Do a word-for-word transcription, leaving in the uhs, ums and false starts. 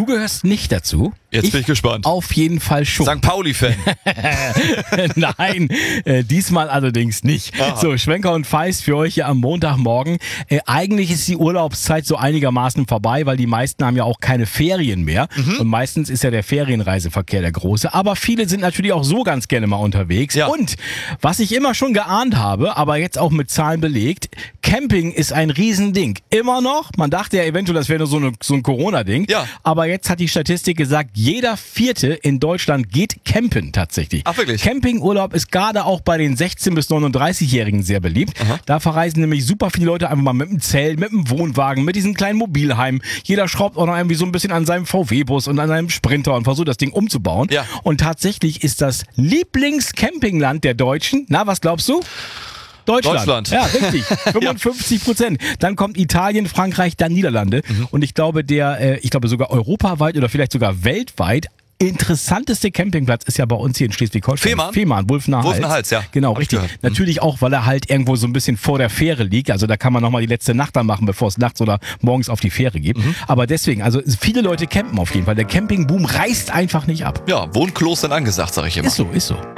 gehörst nicht dazu. Jetzt bin ich gespannt. Auf jeden Fall schon. Sankt Pauli-Fan. Nein, äh, diesmal allerdings nicht. Aha. So, Schwenker und Feist für euch hier am Montagmorgen. Äh, eigentlich ist die Urlaubszeit so einigermaßen vorbei, weil die meisten haben ja auch keine Ferien mehr. Mhm. Und meistens ist ja der Ferienreiseverkehr der große. Aber viele sind natürlich auch so ganz gerne mal unterwegs. Ja. Und was ich immer schon geahnt habe, aber jetzt auch mit Zahlen belegt, Camping ist ein Riesending. Immer noch. Man dachte ja eventuell, das wäre nur so, eine, so ein Corona-Ding. Ja. Aber jetzt hat die Statistik gesagt, jeder Vierte in Deutschland geht campen tatsächlich. Ach, wirklich? Campingurlaub ist gerade auch bei den sechzehn- bis neununddreißig-Jährigen sehr beliebt. Aha. Da verreisen nämlich super viele Leute einfach mal mit dem Zelt, mit dem Wohnwagen, mit diesem kleinen Mobilheim. Jeder schraubt auch noch irgendwie so ein bisschen an seinem V W-Bus und an seinem Sprinter und versucht das Ding umzubauen. Ja. Und tatsächlich ist das Lieblingscampingland der Deutschen. Na, was glaubst du? Deutschland. Deutschland. Ja, richtig. fünfundfünfzig Prozent. Dann kommt Italien, Frankreich, dann Niederlande. Mhm. Und ich glaube, der, äh, ich glaube sogar europaweit oder vielleicht sogar weltweit interessanteste Campingplatz ist ja bei uns hier in Schleswig-Holstein. Fehmarn? Fehmarn, Wulfener Hals. Wulfener Hals, ja. Genau, Hab ich richtig. gehört. Natürlich auch, weil er halt irgendwo so ein bisschen vor der Fähre liegt. Also da kann man nochmal die letzte Nacht dann machen, bevor es nachts oder morgens auf die Fähre geht. Mhm. Aber deswegen, also viele Leute campen auf jeden Fall. Der Campingboom reißt einfach nicht ab. Ja, Wohnklos sind angesagt, sag ich immer. Ist so, ist so.